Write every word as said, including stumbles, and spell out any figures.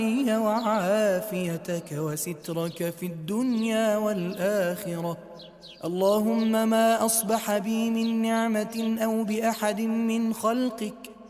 وعافيتك وسترك في الدنيا والآخرة. اللهم ما أصبح بي من نعمة أو بأحد من خلقك